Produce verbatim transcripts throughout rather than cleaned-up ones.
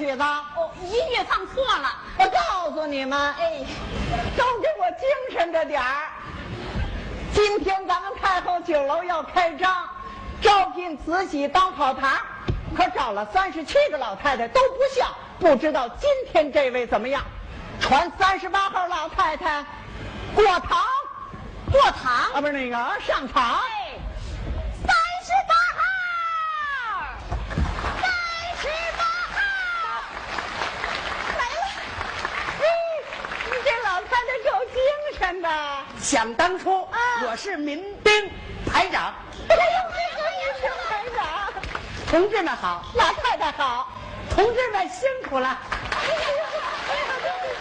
曲子？ 哦，音乐放错了。 我告诉你们， 哎， 都给我精神着点儿。今天咱们太后酒楼要开张，招聘慈禧当跑堂，可找了三十七个老太太都不像，不知道今天这位怎么样？传三十八号老太太过堂， 过堂啊，不是那个上场。 哎，三十八号，三十八号，来了。 嘿，你这老太太够精神的。 想当初， 啊我是民兵排长。 哎呦，这个也是排长。 同志们好， 老太太好。 同志们辛苦了。 哎呀，哎呀，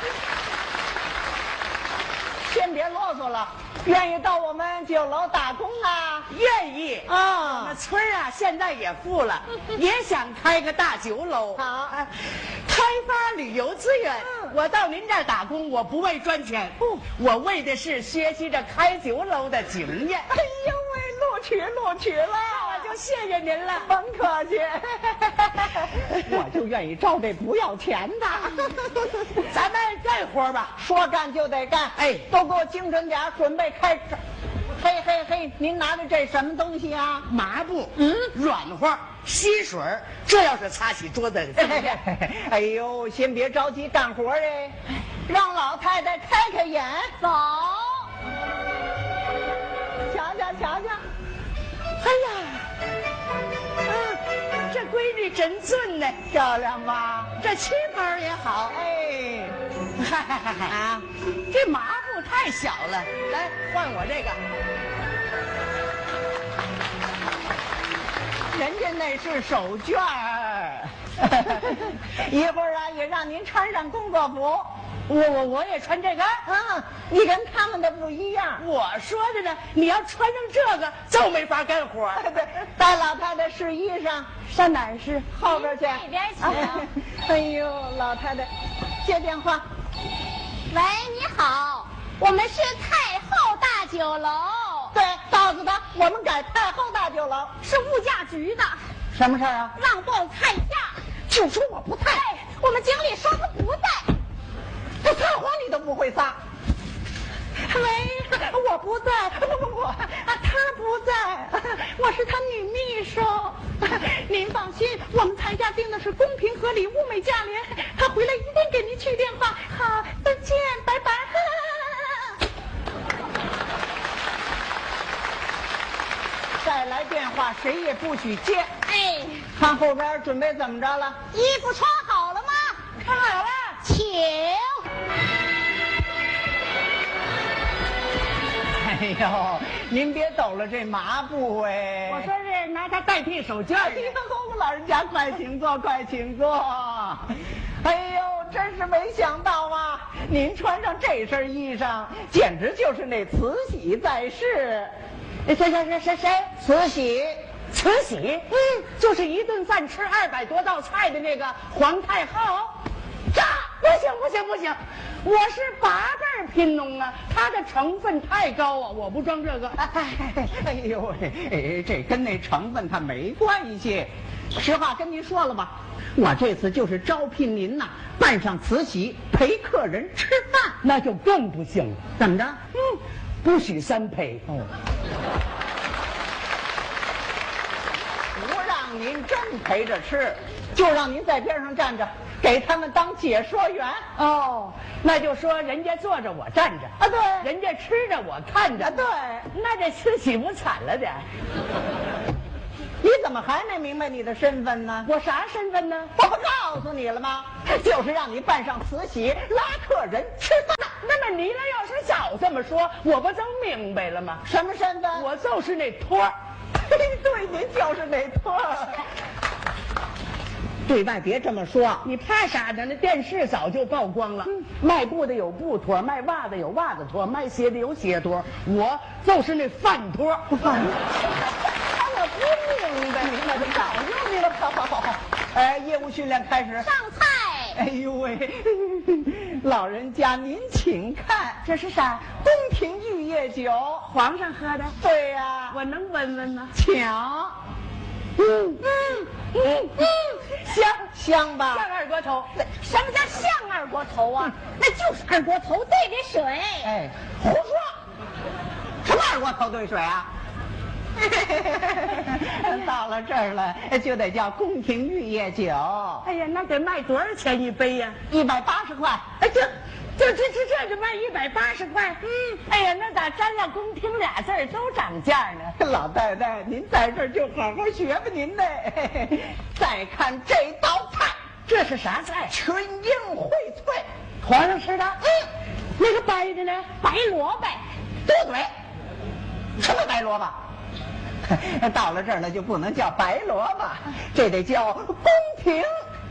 先别啰嗦了，愿意到我们酒楼打工啊？ 愿意我啊们，村儿啊，现在也富了，也想开个大酒楼。 好哎开发旅游资源。 嗯我到您这儿打工，我不为赚钱，我为的是学习着开酒楼的经验。 哎呦喂，录取录取了， 我就谢谢您了。 甭客气，我就愿意招这不要钱的。 咱们干活吧。 说干就得干， 哎都给我精神点儿，准备开始。嘿嘿嘿，您拿着这什么东西啊？ 麻布，嗯，软和，吸水儿，这要是擦起桌子， 哎呦，先别着急干活哎，让老太太开开眼， 走， 瞧瞧瞧瞧。 哎呀，啊，这闺女真俊呢， 漂亮吧？ 这旗袍也好。 哎， 嗨嗨嗨嗨啊， 这麻布太小了，来换我这个。 人家那是手绢儿。一会儿啊，也让您穿上工作服。 我我我也穿这个。 嗯，你跟他们的不一样。 我说的呢，你要穿上这个就没法干活。 对，带老太太试衣裳，上哪儿试？后边去。 那边请。 哎呦，老太太，接电话。 喂，你好，我们是太后大酒楼， 对，告诉他我们改太后大酒楼。 是物价局的， 什么事儿啊？ 让报菜价。 就说我不在， 哎，我们经理说他不在。 这撒谎你都不会撒。喂，我不在，不不不，啊，他不在，我是他女秘书。您放心，我们菜价定的是公平合理、物美价廉。他回来一定给您去电话。好，再见，拜拜。再来电话，谁也不许接。 哎， 看后边准备怎么着了？ 衣服穿好了吗？ 看好了。 请。 哎呦，您别抖了这麻布哎！ 我说是拿它代替手绢哎儿。 呦，老人家快请坐，快请坐。哎呦，真是没想到啊！您穿上这身衣裳，简直就是那慈禧在世。 谁谁谁谁谁？ 慈禧， 慈禧，嗯，就是一顿饭吃二百多道菜的那个皇太后。这不行不行不行，我是八辈儿贫农啊，它的成分太高啊，我不装这个。 哎哎呦喂，哎，这跟那成分它没关系。实话跟您说了吧，我这次就是招聘您呐，扮上慈禧陪客人吃饭， 那就更不行了。 怎么着？ 嗯，不许三陪。 哦，不让您真陪着吃，就让您在边上站着，给他们当解说员。 哦，那就说人家坐着我站着啊，对， 人家吃着我看着。 啊对， 那这慈禧不惨了点？ 你怎么还没明白你的身份呢？ 我啥身份呢？ 我不告诉你了吗？就是让你扮上慈禧拉客人吃饭。 那么你那要是早这么说，我不就明白了吗？ 什么身份？ 我就是那托儿。 对，您就是那托儿。对外别这么说， 你怕啥呢？那电视早就曝光了。嗯、卖布的有布托，卖袜子有袜子托，卖鞋的有鞋托，我就是那饭托。 饭托。我不明白，明白，早就明白。好好好好，哎，业务训练开始。 上菜。 哎呦喂，老人家您请看， 这是啥？ 宫廷玉液酒， 皇上喝的。 对呀、啊， 我能闻闻吗？ 请。嗯嗯嗯嗯。 香香吧？ 像二锅头。 什么叫像二锅头啊？那就是二锅头兑的水。 哎，胡说！什么二锅头兑水啊？到了这儿了，就得叫宫廷玉液酒。 哎呀，那得卖多少钱一杯呀？ 一百八十块。 哎，这这这这这就卖一百八十块。嗯，哎呀，那咋沾上宫廷俩字儿都涨价呢？ 老太太，您在这儿就好好学吧，您呢。再看这道菜， 这是啥菜？ 群英荟萃， 皇上吃的。 嗯， 那个白的呢？ 白萝卜。 多嘴，什么白萝卜？到了这儿呢，就不能叫白萝卜，这得叫宫廷